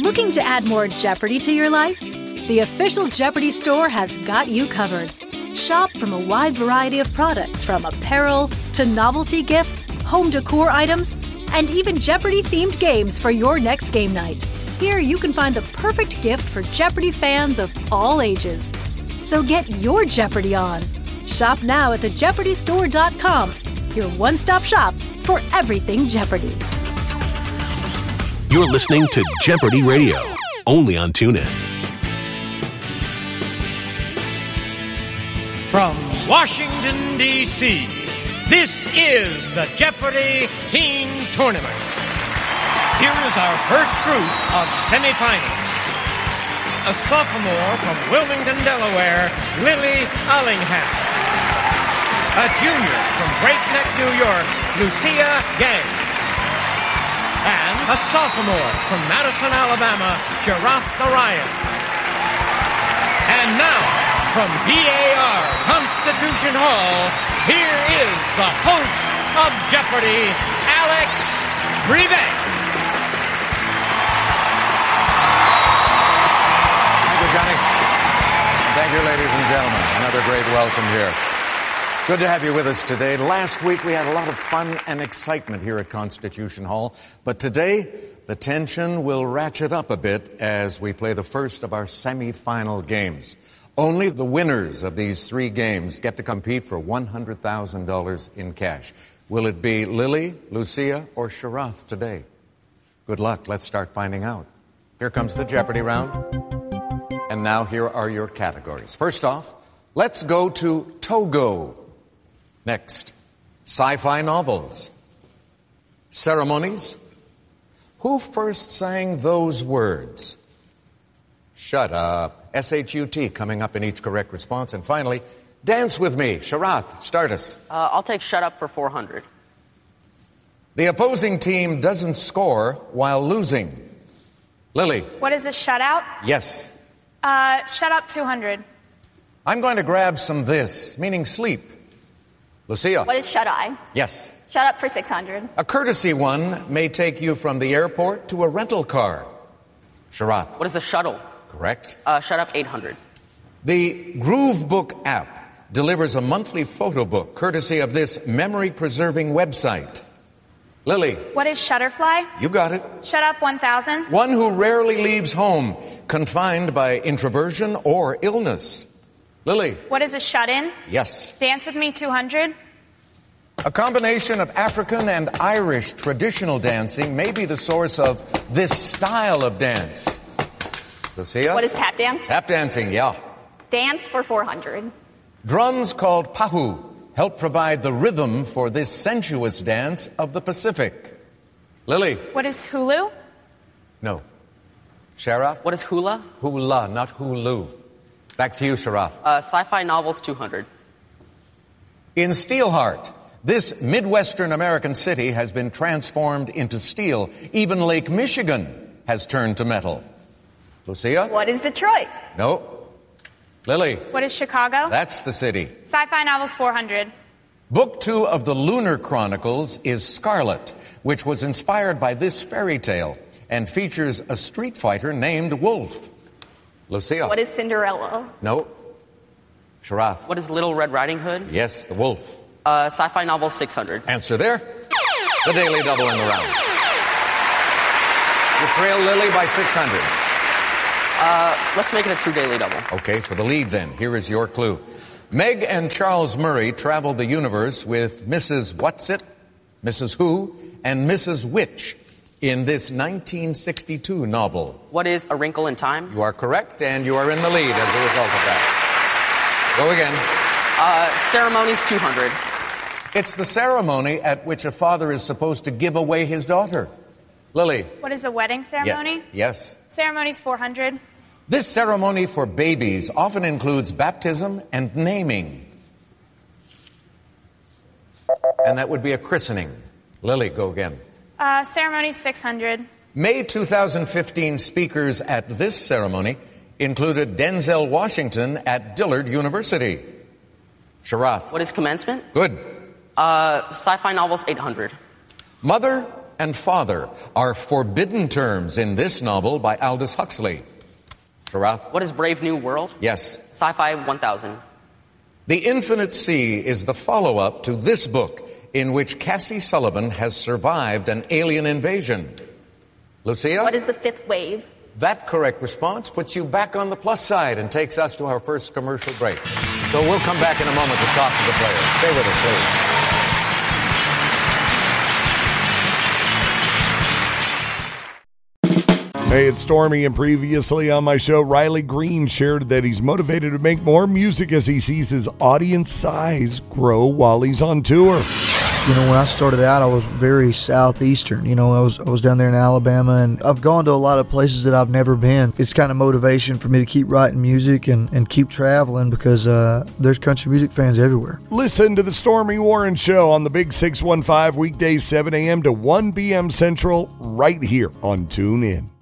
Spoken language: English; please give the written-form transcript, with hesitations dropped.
Looking to add more Jeopardy to your life? The official Jeopardy store has got you covered. Shop from a wide variety of products, from apparel to novelty gifts, home decor items, and even Jeopardy-themed games for your next game night. Here you can find the perfect gift for Jeopardy fans of all ages. So get your Jeopardy on. Shop now at thejeopardystore.com, your one-stop shop for everything Jeopardy. You're listening to Jeopardy Radio, only on TuneIn. From Washington, D.C., this is the Jeopardy Teen Tournament. Here is our first group of semifinals. A sophomore from Wilmington, Delaware, Lily Allingham. A junior from Great Neck, New York, Lucia Gay. And a sophomore from Madison, Alabama, Sharath Narayan. And now, from DAR Constitution Hall, here is the host of Jeopardy, Alex Trebek. Thank you, Johnny. Thank you, ladies and gentlemen. Another great welcome here. Good to have you with us today. Last week we had a lot of fun and excitement here at Constitution Hall, but today the tension will ratchet up a bit as we play the first of our semi-final games. Only the winners of these three games get to compete for $100,000 in cash. Will it be Lily, Lucia, or Sharath today? Good luck. Let's start finding out. Here comes the Jeopardy round. And now here are your categories. First off, let's go to Togo. Next, sci-fi novels. Ceremonies. Who first sang those words? Shut up. S-H-U-T coming up in each correct response. And finally, dance with me. Sharath, start us. I'll take shut up for 400. The opposing team doesn't score while losing. Lily. What is a shutout? Yes. Shut up 200. I'm going to grab some this, meaning sleep. Lucia. What is shut eye? Yes. Shut up for 600. A courtesy one may take you from the airport to a rental car. Sharath. What is a shuttle? Correct. Shut up 800. The Groovebook app delivers a monthly photo book courtesy of this memory-preserving website. Lily. What is shutterfly? You got it. Shut up 1,000. One who rarely leaves home, confined by introversion or illness. Lily. What is a shut-in? Yes. Dance with me 200. A combination of African and Irish traditional dancing may be the source of this style of dance. Lucia? What is tap dance? Tap dancing, yeah. Dance for 400. Drums called pahu help provide the rhythm for this sensuous dance of the Pacific. Lily? What is hulu? No. Sharath? What is hula? Hula, not hulu. Back to you, Sharath. Sci-fi novels 200. In Steelheart, this Midwestern American city has been transformed into steel. Even Lake Michigan has turned to metal. Lucia? What is Detroit? No. Lily? What is Chicago? That's the city. Sci-fi novels 400. Book 2 of the Lunar Chronicles is Scarlet, which was inspired by this fairy tale and features a street fighter named Wolf. Lucia? What is Cinderella? No. Sharath? What is Little Red Riding Hood? Yes, the wolf. Sci-fi novel 600. Answer there. The daily double in the round. You trail Lily by 600. Let's make it a true daily double. Okay, for the lead then, here is your clue. Meg and Charles Murray traveled the universe with Mrs. Whatsit, Mrs. Who, and Mrs. Which in this 1962 novel. What is A Wrinkle in Time? You are correct, and you are in the lead as a result of that. Go again. Ceremonies 200. It's the ceremony at which a father is supposed to give away his daughter. Lily. What is a wedding ceremony? Yes. Ceremonies 400. This ceremony for babies often includes baptism and naming. And that would be a christening. Lily, go again. Ceremonies 600. May 2015 speakers at this ceremony included Denzel Washington at Dillard University. Sharath. What is commencement? Good. Sci-fi novels 800. Mother and father are forbidden terms in this novel by Aldous Huxley. Sharath? What is Brave New World? Yes. Sci-Fi 1000. The Infinite Sea is the follow-up to this book in which Cassie Sullivan has survived an alien invasion. Lucia? What is the fifth wave? That correct response puts you back on the plus side and takes us to our first commercial break. So we'll come back in a moment to talk to the players. Stay with us, please. Hey, it's Stormy, and previously on my show, Riley Green shared that he's motivated to make more music as he sees his audience size grow while he's on tour. You know, when I started out, I was very southeastern. You know, I was down there in Alabama, and I've gone to a lot of places that I've never been. It's kind of motivation for me to keep writing music and keep traveling because there's country music fans everywhere. Listen to the Stormy Warren Show on the Big 615 weekdays 7 a.m. to 1 p.m. Central right here on TuneIn.